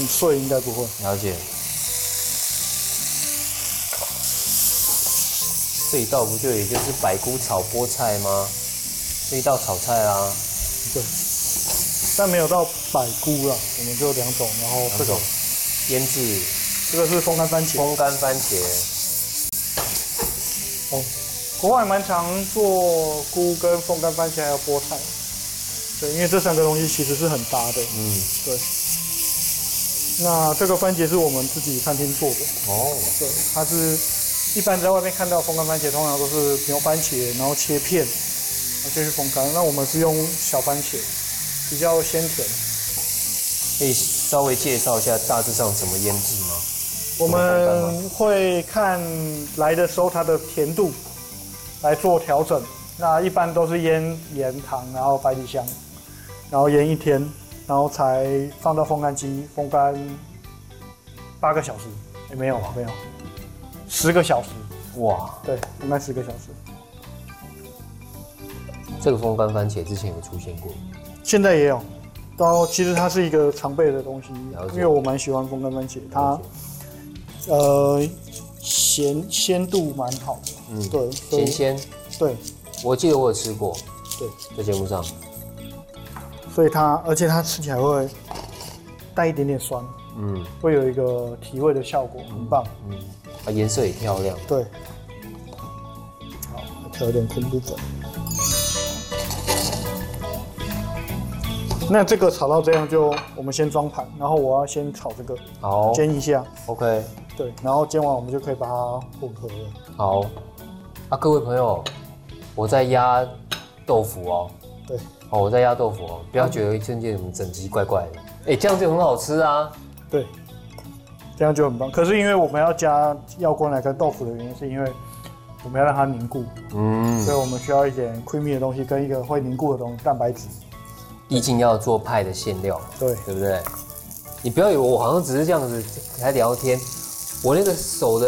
很脆应该不会。 了解。这一道不就也就是百菇炒菠菜吗？这一道炒菜啊。 对，但没有到百菇啦，我们就2种，然后这种腌制， 这个是风干番茄。 风干番茄。 哦，国外蛮常做菇跟风干番茄还有菠菜。对，因为这3个东西其实是很搭的。对。那这个番茄是我们自己餐厅做的。哦。对，它是一般在外面看到风干番茄，通常都是牛番茄，然后切片，然后就去风干。那我们是用小番茄，比较鲜甜。 可以稍微介绍一下大致上怎么腌制吗？ 我们会看来的时候它的甜度来做调整。那一般都是腌盐、糖，然后百里香，然后腌1天，然后才放到风干机风干8个小时。也没有，10个小时。哇，对，风干10个小时。 这个风干番茄之前有出现过， 现在也有。然后其实它是一个常备的东西，因为我蛮喜欢风干番茄，它鲜度蛮好的。对， 鲜。对，我记得我有吃过。对，在节目上。 所以而且它吃起来会带一点点酸。会有一个提味的效果，很棒。 颜色也漂亮。对。 好，调一点昆布粉。那这个炒到这样我们先装盘，然后我要先炒这个，好，煎一下。OK。对，然后煎完我们就可以把它混合了。好。 各位朋友，我在压豆腐哦。对。我在压豆腐哦，不要觉得瞬间怎么整集怪怪的。这样就很好吃啊。对， 这样就很棒。可是因为我们要加药罐来跟豆腐的原因，是因为我们要让它凝固。所以我们需要一点 creamy 的东西跟一个会凝固的东西，蛋白质。 毕竟要做派的馅料，对不对？你不要以为我好像只是这样子来聊天，我那个手的。